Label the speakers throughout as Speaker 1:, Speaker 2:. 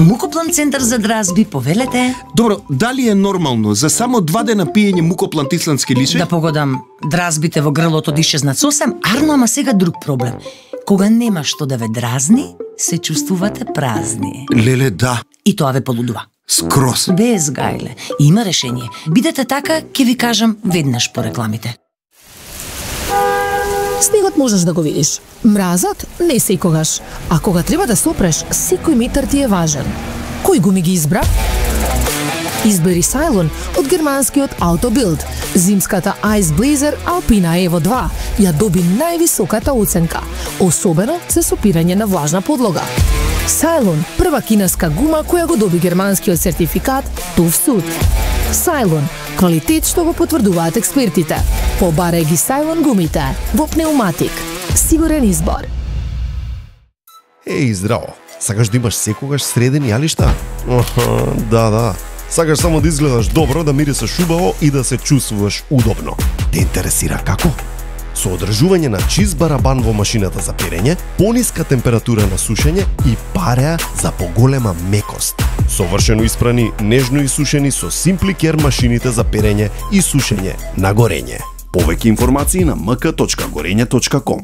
Speaker 1: Мукоплан центар за дразби, повелете.
Speaker 2: Добро, дали е нормално за само 2 дена пиење мукоплан исландски лише?
Speaker 1: Да погодам, дразбите во грлото дишезнат сосем, арно, ама сега друг проблем. Кога нема што да ве дразни, се чувствувате празни.
Speaker 2: Леле, да.
Speaker 1: И тоа ве полудува.
Speaker 2: Скрос.
Speaker 1: Без гајле. Има решение. Бидете така, ќе ви кажам веднаш по рекламите.
Speaker 3: Снегот можеш да го видиш. Мразот не секогаш. А кога треба да сопреш, секој метар ти е важен. Кој гуми ги избра? Избери Cylon од германскиот Autobild. Зимската Ice Blazer Alpina Evo 2 ја доби највисоката оценка, особено за сопирање на влажна подлога. Cylon, прва кинеска гума која го доби германскиот сертификат TÜV SÜD. Cylon, квалитет што го потврдуваат експертите. Побарај ги Cylon гумите во пнеуматик. Сигурен избор.
Speaker 4: Еј, здраво. Сакаш да имаш секогаш средени јалишта? Да. Сакаш само да изгледаш добро, да мирисаш убаво и да се чувствуваш удобно. Те интересира како? Со одржување на чист барабан во машината за перење, пониска температура на сушење и пареа за поголема мекост. Совршено испрани, нежно исушени со SimpliCare машините за перење и сушење на горење.
Speaker 5: Повеќе информации на mk.gorenje.com.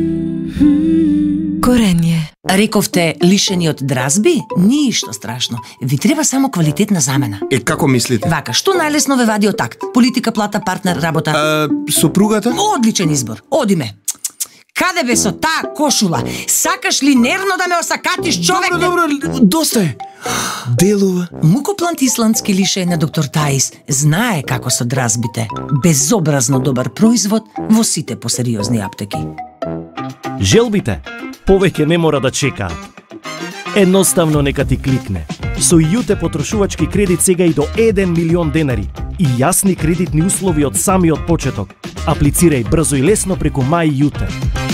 Speaker 3: Горење.
Speaker 1: Рековте лишени од дразби? Ништо страшно. Ви треба само квалитетна замена.
Speaker 2: Како мислите?
Speaker 1: Вака, што најлесно ве вади од такт? Политика, плата, партнер, работа.
Speaker 2: Сопругата?
Speaker 1: Одличен избор. Одиме. Каде бе со таа кошула? Сакаш ли нервно да ме осакатиш, човек?
Speaker 2: Добро, доста е. Делува.
Speaker 1: Мукоплан исландски лише на доктор Таис знае како со дразбите. Безобразно добар производ во сите посериозни аптеки.
Speaker 6: Желбите повеќе не мора да чекаат. Едноставно нека ти кликне. Со Јуте потрошувачки кредит сега и до 1 милион денари и јасни кредитни услови од самиот почеток. Аплицирај брзо и лесно преку Мај Јуте.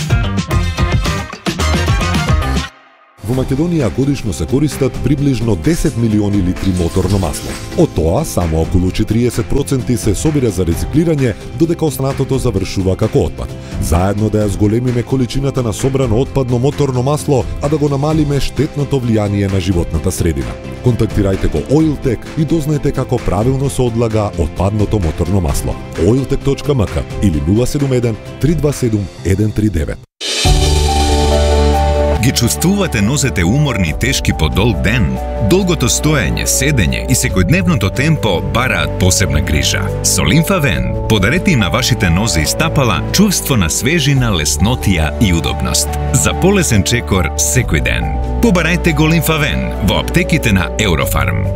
Speaker 7: Во Македонија годишно се користат приближно 10 милиони литри моторно масло. Од тоа, само околу 40% се собира за рециклирање, додека останатото завршува како отпад. Заедно да ја зголемиме количината на собрано отпадно моторно масло, а да го намалиме штетното влијание на животната средина. Контактирајте го Oiltech и дознаете како правилно се одлага отпадното моторно масло. oiltech.mk или 071 327 139.
Speaker 8: Ги чувствувате нозете уморни и тешки по долг ден? Долгото стоење, седење и секојдневното темпо бараат посебна грижа. Со Лимфавен подарете и на вашите нозе и стапала чувство на свежина, леснотија и удобност. За полесен чекор секој ден. Побарајте го Лимфавен во аптеките на Eurofarm.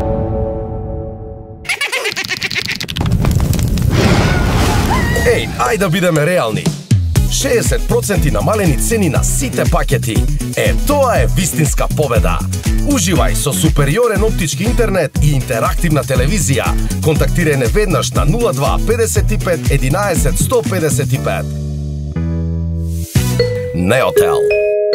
Speaker 9: Еј, ајде да бидеме реални. 60% намалени цени на сите пакети. Тоа е вистинска победа. Уживај со супериорен оптички интернет и интерактивна телевизија. Контактирај не веднаш на 02 55 11 155. Неотел.